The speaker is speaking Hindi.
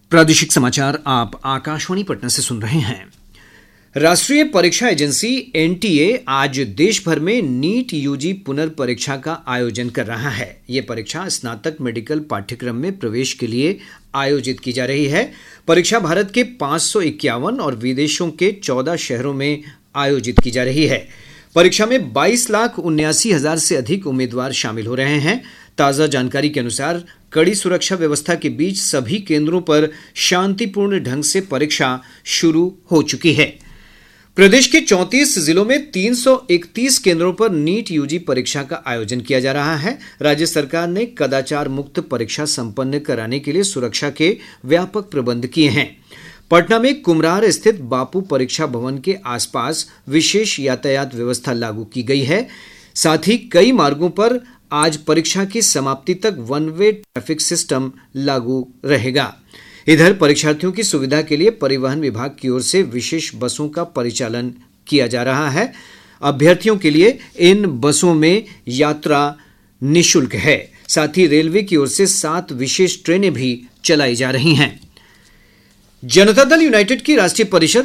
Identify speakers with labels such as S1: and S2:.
S1: प्रादेशिक समाचार आप आकाशवाणी पटना से सुन रहे हैं। राष्ट्रीय परीक्षा एजेंसी एनटीए आज देश भर में नीट यूजी पुनर्परीक्षा का आयोजन कर रहा है। ये परीक्षा स्नातक मेडिकल पाठ्यक्रम में प्रवेश के लिए आयोजित की जा रही है। परीक्षा भारत के 551 और विदेशों के 14 शहरों में आयोजित की जा रही है। परीक्षा में 22,79,000 से अधिक उम्मीदवार शामिल हो रहे हैं। ताज़ा जानकारी के अनुसार कड़ी सुरक्षा व्यवस्था के बीच सभी केंद्रों पर शांतिपूर्ण ढंग से परीक्षा शुरू हो चुकी है। प्रदेश के 34 जिलों में 331 केंद्रों पर नीट यूजी परीक्षा का आयोजन किया जा रहा है। राज्य सरकार ने कदाचार मुक्त परीक्षा संपन्न कराने के लिए सुरक्षा के व्यापक प्रबंध किए हैं। पटना में कुम्हरार स्थित बापू परीक्षा भवन के आसपास विशेष यातायात व्यवस्था लागू की गई है। साथ ही कई मार्गों पर आज परीक्षा की समाप्ति तक वन वे ट्रैफिक सिस्टम लागू रहेगा। इधर परीक्षार्थियों की सुविधा के लिए परिवहन विभाग की ओर से विशेष बसों का परिचालन किया जा रहा है। अभ्यर्थियों के लिए इन बसों में यात्रा निःशुल्क है। साथ ही रेलवे की ओर से 7 विशेष ट्रेनें भी चलाई जा रही हैं। जनता दल यूनाइटेड की राष्ट्रीय परिषद